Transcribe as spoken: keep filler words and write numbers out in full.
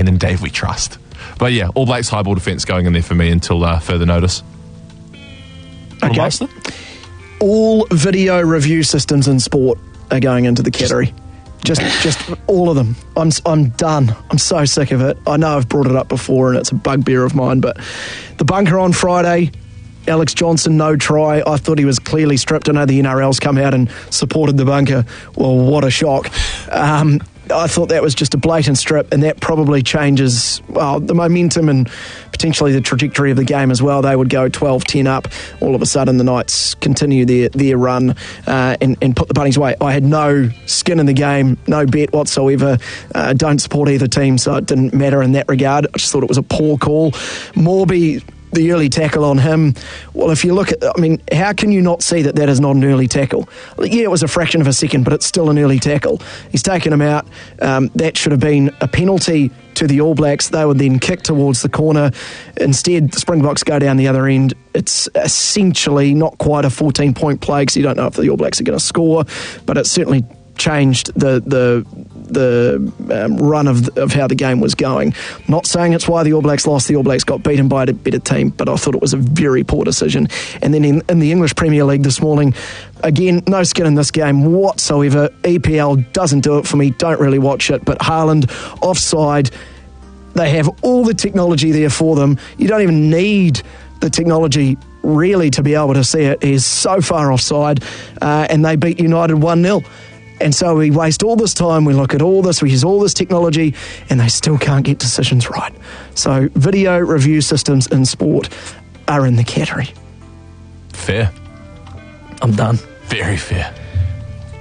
and in Dave we trust. But yeah, All Blacks high ball defence going in there for me until uh, further notice. Okay. All video review systems in sport are going into the category. Just just all of them. I'm I'm done. I'm so sick of it. I know I've brought it up before and it's a bugbear of mine, but the bunker on Friday, Alex Johnson, no try. I thought he was clearly stripped. I know the N R L's come out and supported the bunker. Well, what a shock. Um, I thought that was just a blatant strip, and that probably changes, well, the momentum and potentially the trajectory of the game as well. They would go twelve ten up. All of a sudden, the Knights continue their, their run uh, and, and put the Bunnies away. I had no skin in the game, no bet whatsoever. Uh, don't support either team, so it didn't matter in that regard. I just thought it was a poor call. Morby, the early tackle on him, well, if you look at, I mean, how can you not see that that is not an early tackle? Yeah, it was a fraction of a second, but it's still an early tackle. He's taken him out. Um, that should have been a penalty to the All Blacks. They would then kick towards the corner. Instead, the Springboks go down the other end. It's essentially not quite a fourteen-point play because you don't know if the All Blacks are going to score, but it certainly changed the the the um, run of of how the game was going. Not saying it's why the All Blacks lost. The All Blacks got beaten by a better team, but I thought it was a very poor decision. And then in, in the English Premier League this morning, again, no skin in this game whatsoever. E P L doesn't do it for me. Don't really watch it. But Haaland, offside. They have all the technology there for them. You don't even need the technology really to be able to see it. He is so far offside, uh, and they beat United one nil. And so we waste all this time, we look at all this, we use all this technology, and they still can't get decisions right. So video review systems in sport are in the category. Fair. I'm done. Very fair.